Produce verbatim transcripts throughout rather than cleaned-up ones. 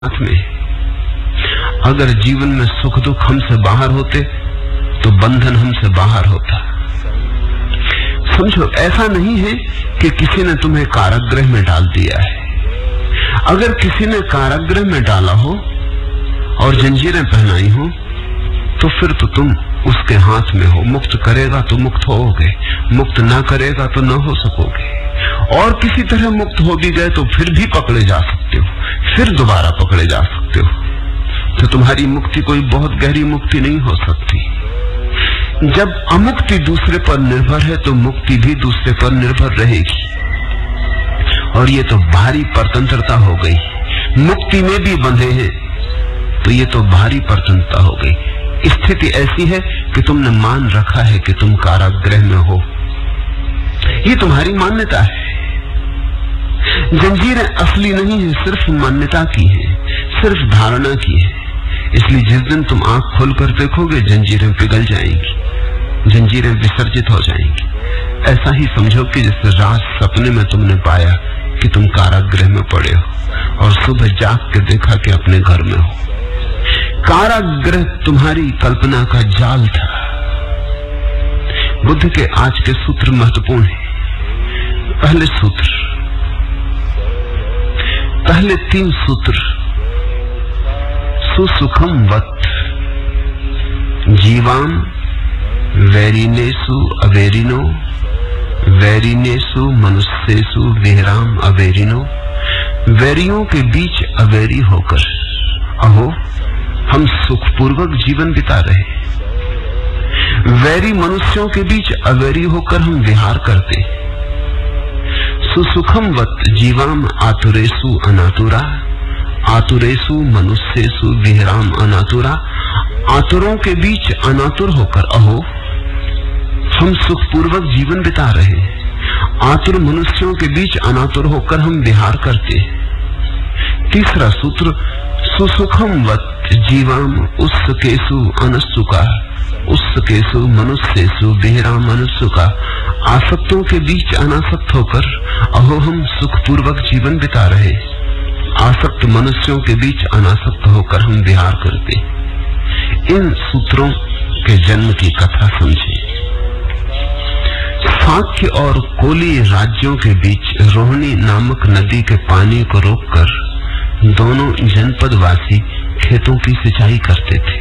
हाथ में। अगर जीवन में सुख दुख हमसे बाहर होते तो बंधन हमसे बाहर होता। समझो, ऐसा नहीं है कि किसी ने तुम्हें कारागृह में डाल दिया है। अगर किसी ने कारागृह में डाला हो और जंजीरें पहनाई हो तो फिर तो तुम उसके हाथ में हो। मुक्त करेगा तो मुक्त होगे, मुक्त ना करेगा तो न हो सकोगे। और किसी तरह मुक्त हो भी गए तो फिर भी पकड़े जा सकते हो, फिर दोबारा पकड़े जा सकते हो। तो तुम्हारी मुक्ति कोई बहुत गहरी मुक्ति नहीं हो सकती। जब अमुक्ति दूसरे पर निर्भर है तो मुक्ति भी दूसरे पर निर्भर रहेगी। और ये तो भारी परतंत्रता हो गई। मुक्ति में भी बंधे हैं तो ये तो भारी परतंत्रता हो गई। स्थिति ऐसी है कि तुमने मान रखा है कि तुम कारागृह में हो। ये तुम्हारी मान्यता है। जंजीरें असली नहीं है, सिर्फ मान्यता की है, सिर्फ धारणा की है। इसलिए जिस दिन तुम आंख खोलकर देखोगे जंजीरें पिघल जाएंगी, जंजीरें विसर्जित हो जाएंगी। ऐसा ही समझो कि जैसे रात सपने में तुमने पाया कि तुम कारागृह में पड़े हो और सुबह जाग के देखा कि अपने घर में हो। कारागृह तुम्हारी कल्पना का जाल था। बुद्ध के आज के सूत्र महत्वपूर्ण हैं। पहले सूत्र, पहले तीन सूत्र, सुसुखम वत् जीवाम वैरिनेसु अवेरिनो वैरिनेसु मनुष्येसु विहराम अवेरिनो। वैरियों के बीच अवेरी होकर अहो हम सुखपूर्वक जीवन बिता रहे। वैरी मनुष्यों के बीच अवैरी होकर हम विहार करते। सुसुखम वत् जीवाम आतुरेसु अनातुरा आतुरेसु मनुष्येसु विहराम अनातुरा। आतुरों के बीच अनातुर होकर अहो हम सुखपूर्वक जीवन बिता रहे। आतुर मनुष्यों के बीच अनातुर होकर हम विहार करते। तीसरा सूत्र, सुसुखम वत् जीवाम उत्सुकेसु अनसुका उत्सुकेसु मनुष्येसु विहराम अनुसुका। आसक्तों के बीच अनासक्त होकर अहो हम सुखपूर्वक जीवन बिता रहे। आसक्त मनुष्यों के बीच अनासक्त होकर हम विहार करते। इन सूत्रों के जन्म की कथा समझे। साक्य और कोली राज्यों के बीच रोहिणी नामक नदी के पानी को रोककर दोनों जनपदवासी खेतों की सिंचाई करते थे।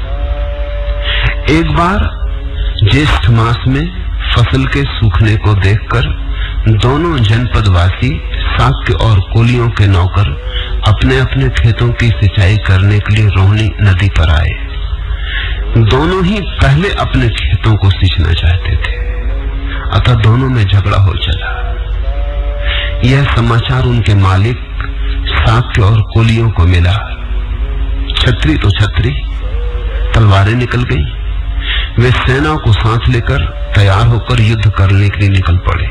एक बार ज्येष्ठ मास में फसल के सूखने को देखकर दोनों जनपदवासी साक्य और कोलियों के नौकर अपने अपने खेतों की सिंचाई करने के लिए रोहिणी नदी पर आए। दोनों ही पहले अपने खेतों को सींचना चाहते थे, अतः दोनों में झगड़ा हो चला। यह समाचार उनके मालिक साक्य और कोलियों को मिला। छतरी तो छतरी, तलवारें निकल गई। वे सेना को साथ लेकर तैयार होकर युद्ध करने के लिए निकल पड़े।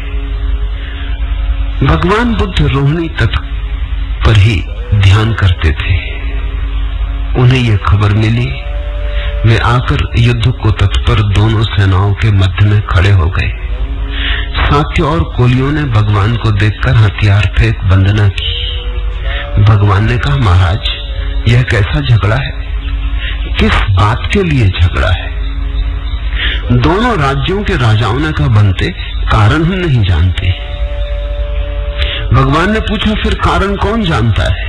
भगवान बुद्ध रोहिणी तट पर ही ध्यान करते थे। उन्हें यह खबर मिली। वे आकर युद्ध को तत्पर दोनों सेनाओं के मध्य में खड़े हो गए। साक्य और कोलियों ने भगवान को देखकर हथियार फेंक वंदना की। भगवान ने कहा, महाराज, यह कैसा झगड़ा है? किस बात के लिए झगड़ा है? दोनों राज्यों के राजाओं ने कहा, बनते कारण हम नहीं जानते। भगवान ने पूछा, फिर कारण कौन जानता है?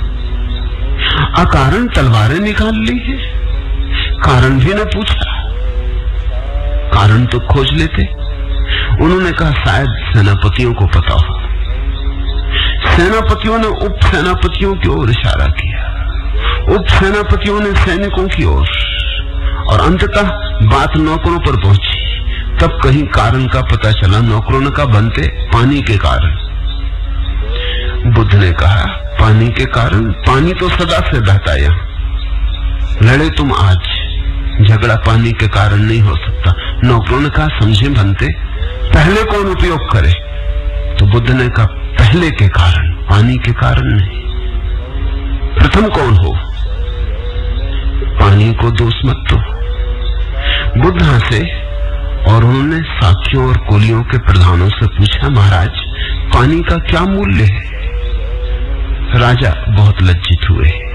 अकारण तलवारें निकाल ली है? कारण भी न पूछा, कारण तो खोज लेते। उन्होंने कहा, शायद सेनापतियों को पता हो। सेनापतियों ने उप सेनापतियों की ओर इशारा किया, उप सेनापतियों ने सैनिकों की ओर, और अंततः बात नौकरों पर पहुंची। तब कहीं कारण का पता चला। नौकरों ने कहा, बनते पानी के कारण। बुद्ध ने कहा, पानी के कारण? पानी तो सदा से बहता है यहां। लड़े तुम आज, झगड़ा पानी के कारण नहीं हो सकता। नौकरों ने कहा, समझे बनते, पहले कौन उपयोग करे? तो बुद्ध ने कहा, पहले के कारण, पानी के कारण नहीं। प्रथम कौन हो? पानी को दोष मत दो। बुद्ध हंसे और उन्होंने साक्यों और कोलियों के प्रधानों से पूछा, महाराज, पानी का क्या मूल्य है? राजा बहुत लज्जित हुए।